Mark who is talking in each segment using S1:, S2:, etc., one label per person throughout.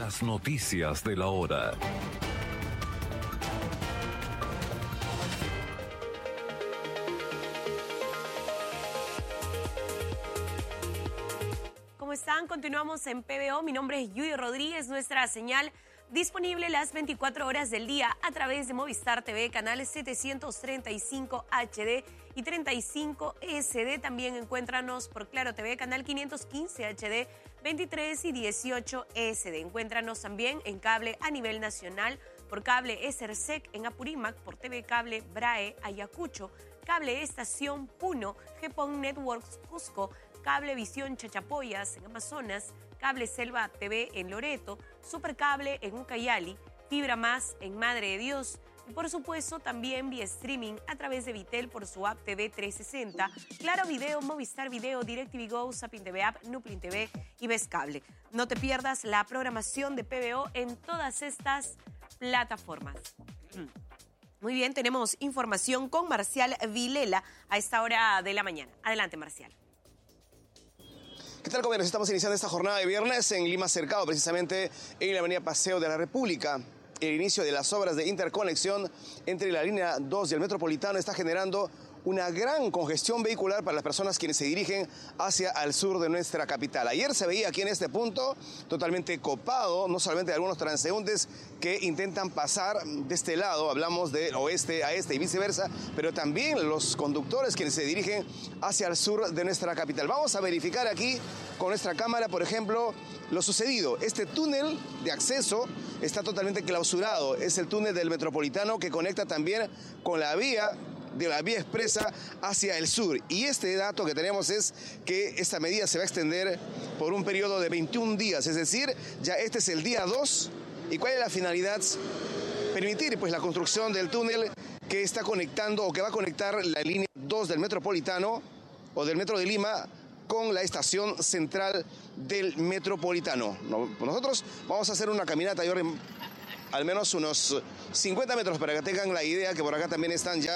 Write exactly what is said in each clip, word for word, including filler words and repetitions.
S1: Las noticias de la hora.
S2: ¿Cómo están? Continuamos en P B O. Mi nombre es Yuyo Rodríguez. Nuestra señal disponible las veinticuatro horas del día a través de Movistar T V, canales setecientos treinta y cinco H D y treinta y cinco S D. También encuéntranos por Claro T V, canal quinientos quince H D, veintitrés y dieciocho S D. Encuéntranos también en cable a nivel nacional por cable Esersec en Apurímac, por T V Cable Brae Ayacucho, cable Estación Puno, Gepón Networks Cusco, Cable Visión Chachapoyas en Amazonas, Cable Selva T V en Loreto, Supercable en Ucayali, Fibra Más en Madre de Dios y por supuesto también vía streaming a través de Vitel por su app T V trescientos sesenta, Claro Video, Movistar Video, DirecTV Go, Sapin T V App, Nuplin T V y Ves Cable. No te pierdas la programación de P B O en todas estas plataformas. Muy bien, tenemos información con Marcial Vilela a esta hora de la mañana. Adelante, Marcial.
S3: ¿Qué tal, compañeros? Estamos iniciando esta jornada de viernes en Lima Cercado, precisamente en la avenida Paseo de la República. El inicio de las obras de interconexión entre la línea dos y el Metropolitano está generando una gran congestión vehicular para las personas quienes se dirigen hacia el sur de nuestra capital. Ayer se veía aquí en este punto totalmente copado, no solamente de algunos transeúntes que intentan pasar de este lado, hablamos de oeste a este y viceversa, pero también los conductores quienes se dirigen hacia el sur de nuestra capital. Vamos a verificar aquí con nuestra cámara, por ejemplo, lo sucedido. Este túnel de acceso está totalmente clausurado. Es el túnel del Metropolitano que conecta también con la vía de la vía expresa hacia el sur. Y este dato que tenemos es que esta medida se va a extender por un periodo de veintiún días, es decir, ya este es el día dos. ¿Y cuál es la finalidad? Permitir pues la construcción del túnel que está conectando o que va a conectar la línea dos del Metropolitano o del Metro de Lima con la estación central del Metropolitano. Nosotros vamos a hacer una caminata, yo al menos unos cincuenta metros para que tengan la idea que por acá también están ya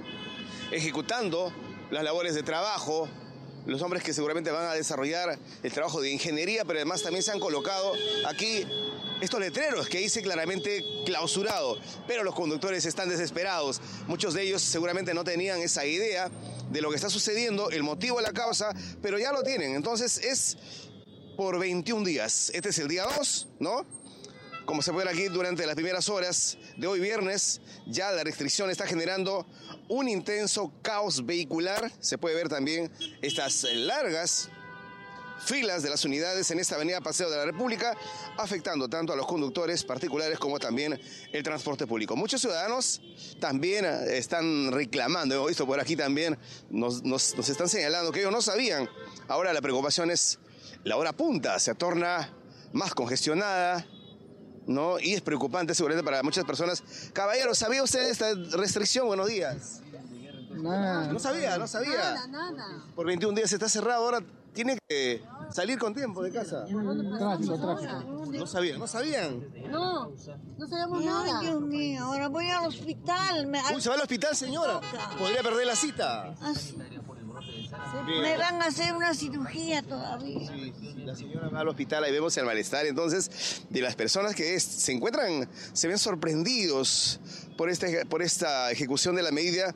S3: ejecutando las labores de trabajo, los hombres que seguramente van a desarrollar el trabajo de ingeniería, pero además también se han colocado aquí estos letreros que dice claramente clausurado, pero los conductores están desesperados. Muchos de ellos seguramente no tenían esa idea de lo que está sucediendo, el motivo de la causa, pero ya lo tienen. Entonces es por veintiún días. Este es el día dos, ¿no? Como se puede ver aquí, durante las primeras horas de hoy viernes, ya la restricción está generando un intenso caos vehicular. Se puede ver también estas largas filas de las unidades en esta avenida Paseo de la República, afectando tanto a los conductores particulares como también el transporte público. Muchos ciudadanos también están reclamando, hemos visto por aquí también, nos, nos, nos están señalando que ellos no sabían. Ahora la preocupación es la hora punta, se torna más congestionada, ¿no? Y es preocupante seguramente para muchas personas. Caballero, ¿sabía usted de esta restricción? Buenos días.
S4: Nada.
S3: No sabía, no sabía.
S4: Nada, nada.
S3: Por veintiún días está cerrado, ahora tiene que salir con tiempo de casa.
S4: Tráfico, tráfico.
S3: No sabían, no sabían.
S4: No, no sabemos nada.
S5: Ay, Dios mío, ahora voy al hospital. Me,
S3: Uy, se va al hospital, señora. Podría perder la cita.
S5: Así-
S3: Bien.
S5: me van a hacer una cirugía todavía.
S3: Sí, sí, sí, la señora va al hospital, ahí vemos el malestar entonces de las personas que es- se encuentran, se ven sorprendidos por, este, por esta ejecución de la medida.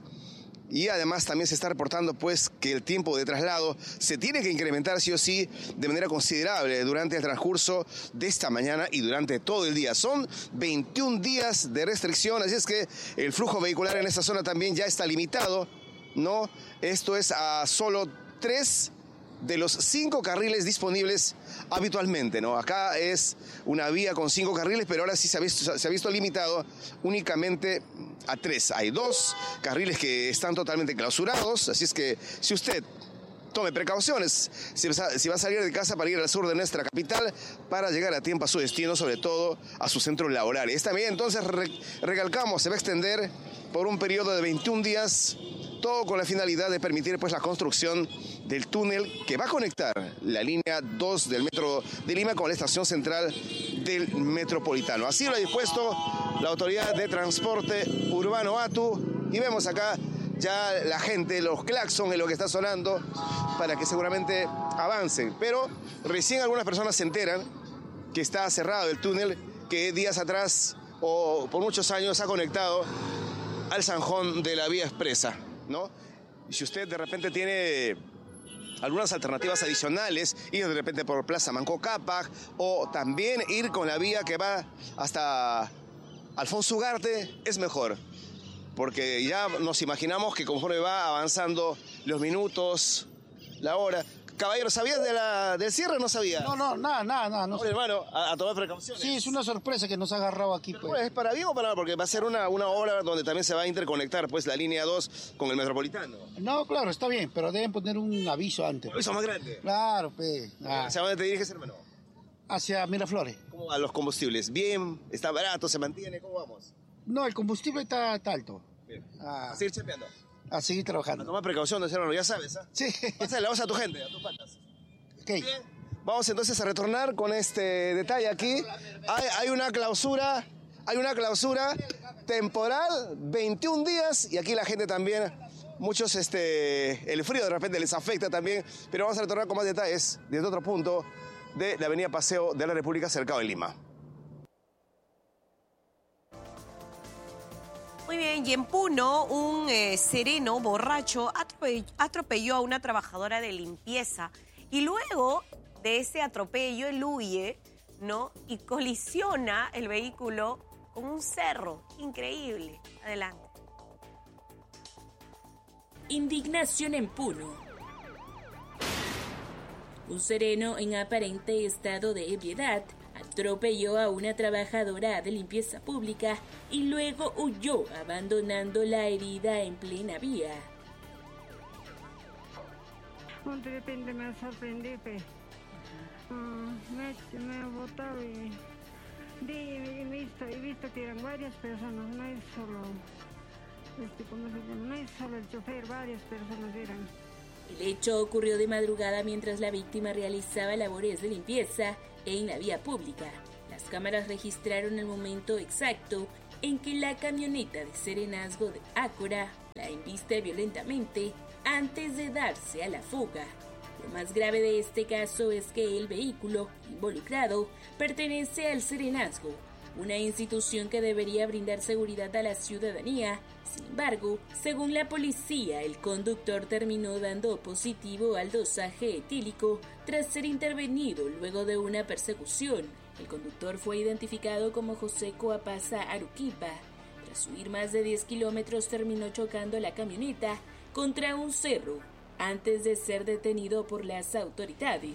S3: Y además también se está reportando pues que el tiempo de traslado se tiene que incrementar sí o sí de manera considerable durante el transcurso de esta mañana y durante todo el día. Son veintiún días de restricción, así es que el flujo vehicular en esta zona también ya está limitado, ¿no? Esto es a solo tres de los cinco carriles disponibles habitualmente, ¿no? Acá es una vía con cinco carriles, pero ahora sí se ha visto, se ha visto limitado únicamente a tres. Hay dos carriles que están totalmente clausurados, así es que si usted tome precauciones si va a salir de casa para ir al sur de nuestra capital para llegar a tiempo a su destino, sobre todo a su centro laboral. Esta medida entonces, recalcamos, se va a extender por un periodo de veintiún días, todo con la finalidad de permitir pues la construcción del túnel que va a conectar la línea dos del Metro de Lima con la estación central del Metropolitano. Así lo ha dispuesto la Autoridad de Transporte Urbano A T U, y vemos acá ya la gente, los claxons es lo que está sonando para que seguramente avancen, pero recién algunas personas se enteran que está cerrado el túnel que días atrás o por muchos años ha conectado al zanjón de la vía expresa, ¿no? Y si usted de repente tiene algunas alternativas adicionales, ir de repente por Plaza Manco Cápac o también ir con la vía que va hasta Alfonso Ugarte, es mejor. Porque ya nos imaginamos que conforme va avanzando los minutos, la hora... Caballero, ¿sabías de la, del cierre o no sabías?
S4: No, no, nada, nada, nada. No.
S3: Oye, hermano, a, a tomar precauciones.
S4: Sí, es una sorpresa que nos ha agarrado aquí, pues.
S3: Pues, ¿es para bien o para mal? Porque va a ser una, una obra donde también se va a interconectar pues la línea dos con el Metropolitano.
S4: No, claro, está bien, pero deben poner un aviso antes.
S3: ¿Un aviso más grande?
S4: Claro, pues. Ah.
S3: ¿Hacia dónde te diriges, hermano?
S4: Hacia Miraflores.
S3: ¿Cómo van los combustibles? ¿Bien? ¿Está barato? ¿Se mantiene? ¿Cómo vamos?
S4: No, el combustible está, está alto.
S3: Bien.
S4: Ah.
S3: A seguir chambeando.
S4: A seguir
S3: A
S4: trabajando.
S3: tomar precaución, hermano, ya sabes, ¿ah?
S4: Sí.
S3: Pásale la voz a tu gente, a tus patas.
S4: Okay.
S3: Bien. Vamos entonces a retornar con este detalle aquí. Hay, hay una clausura, hay una clausura temporal, veintiún días, y aquí la gente también, muchos, este, el frío de repente les afecta también, pero vamos a retornar con más detalles desde otro punto de la avenida Paseo de la República, cercado de Lima.
S2: Muy bien, y en Puno, un eh, sereno borracho atrope- atropelló a una trabajadora de limpieza y luego de ese atropello él huye, ¿no? Y colisiona el vehículo con un cerro. Increíble. Adelante.
S6: Indignación en Puno. Un sereno en aparente estado de ebriedad atropelló a una trabajadora de limpieza pública y luego huyó, abandonando la herida en plena vía.
S7: De repente me sorprendí, pues. Uh, me, me he botado y, y he, visto, he visto que eran varias personas, no es solo, este, ¿cómo se llama? No es solo el chofer, varias personas eran.
S6: El hecho ocurrió de madrugada mientras la víctima realizaba labores de limpieza en la vía pública. Las cámaras registraron el momento exacto en que la camioneta de serenazgo de Ácora la embiste violentamente antes de darse a la fuga. Lo más grave de este caso es que el vehículo involucrado pertenece al serenazgo, una institución que debería brindar seguridad a la ciudadanía. Sin embargo, según la policía, el conductor terminó dando positivo al dosaje etílico tras ser intervenido luego de una persecución. El conductor fue identificado como José Coapasa Aruquipa. Tras huir más de diez kilómetros, terminó chocando la camioneta contra un cerro antes de ser detenido por las autoridades.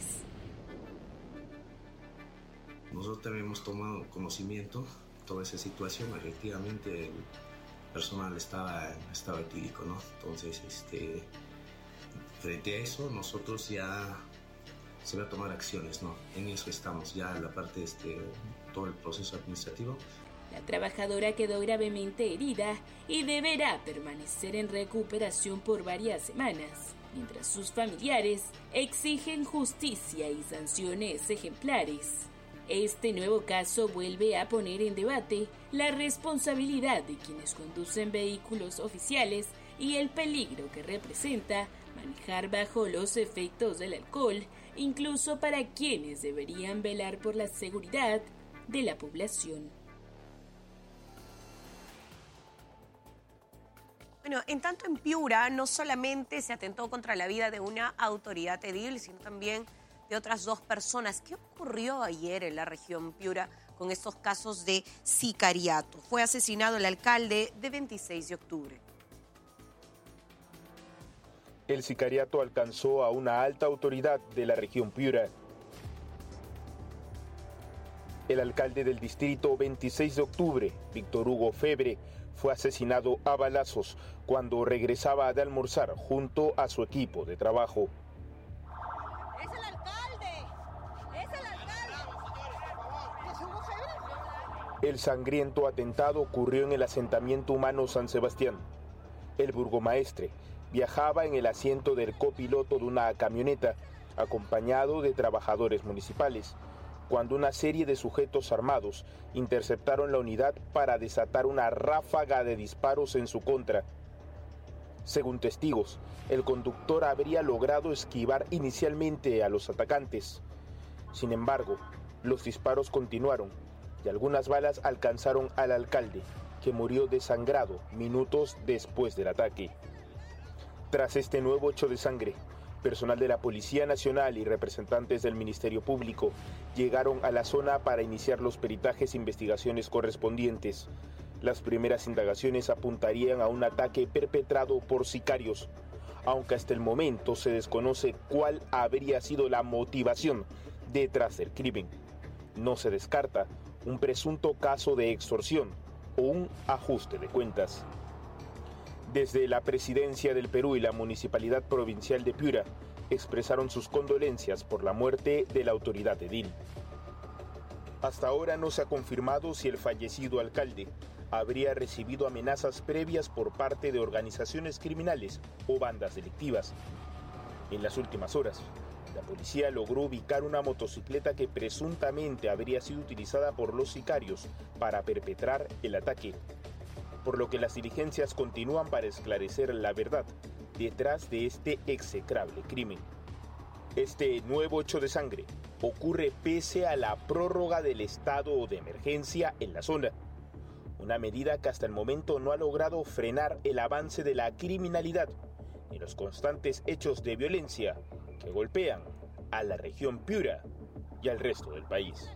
S8: Nosotros también hemos tomado conocimiento de toda esa situación. Efectivamente, el personal estaba en estado etílico, ¿no? Entonces, este, frente a eso, nosotros ya se va a tomar acciones, ¿no? En eso estamos, ya en la parte de este, todo el proceso administrativo.
S6: La trabajadora quedó gravemente herida y deberá permanecer en recuperación por varias semanas, mientras sus familiares exigen justicia y sanciones ejemplares. Este nuevo caso vuelve a poner en debate la responsabilidad de quienes conducen vehículos oficiales y el peligro que representa manejar bajo los efectos del alcohol, incluso para quienes deberían velar por la seguridad de la población.
S2: Bueno, en tanto en Piura no solamente se atentó contra la vida de una autoridad edil, sino también de otras dos personas. ¿Qué ocurrió ayer en la región Piura con estos casos de sicariato? Fue asesinado el alcalde de veintiséis de octubre.
S9: El sicariato alcanzó a una alta autoridad de la región Piura. El alcalde del distrito veintiséis de octubre, Víctor Hugo Febre, fue asesinado a balazos cuando regresaba de almorzar junto a su equipo de trabajo.
S10: ¡Es el alcalde! ¡Es el alcalde! ¿Es Hugo Febre?
S9: El sangriento atentado ocurrió en el asentamiento humano San Sebastián. El burgomaestre viajaba en el asiento del copiloto de una camioneta, acompañado de trabajadores municipales, cuando una serie de sujetos armados interceptaron la unidad para desatar una ráfaga de disparos en su contra. Según testigos, el conductor habría logrado esquivar inicialmente a los atacantes. Sin embargo, Los disparos continuaron y algunas balas alcanzaron al alcalde, que murió desangrado minutos después del ataque. Tras este nuevo hecho de sangre, personal de la Policía Nacional y representantes del Ministerio Público llegaron a la zona para iniciar los peritajes e investigaciones correspondientes. Las primeras indagaciones apuntarían a un ataque perpetrado por sicarios, aunque hasta el momento se desconoce cuál habría sido la motivación detrás del crimen. No se descarta un presunto caso de extorsión o un ajuste de cuentas. Desde la Presidencia del Perú y la Municipalidad Provincial de Piura expresaron sus condolencias por la muerte de la autoridad edil. Hasta ahora no se ha confirmado si el fallecido alcalde habría recibido amenazas previas por parte de organizaciones criminales o bandas delictivas. En las últimas horas, la policía logró ubicar una motocicleta que presuntamente habría sido utilizada por los sicarios para perpetrar el ataque, por lo que las diligencias continúan para esclarecer la verdad detrás de este execrable crimen. Este nuevo hecho de sangre ocurre pese a la prórroga del estado de emergencia en la zona, una medida que hasta el momento no ha logrado frenar el avance de la criminalidad y los constantes hechos de violencia que golpean a la región Piura y al resto del país.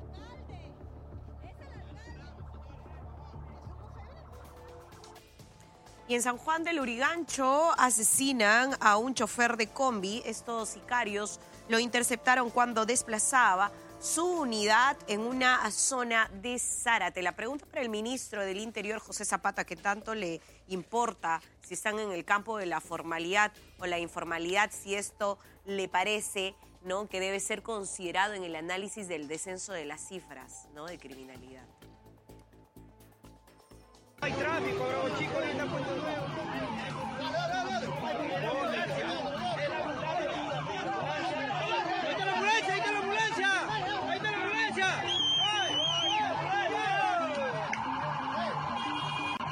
S2: Y en San Juan del Lurigancho asesinan a un chofer de combi. Estos sicarios lo interceptaron cuando desplazaba su unidad en una zona de Zárate. La pregunta para el ministro del Interior, José Zapata, que tanto le importa si están en el campo de la formalidad o la informalidad, si esto le parece, ¿no?, que debe ser considerado en el análisis del descenso de las cifras, ¿no?, de criminalidad.
S11: Hay tráfico, bravo, chicos, ahorita puesto nuevo.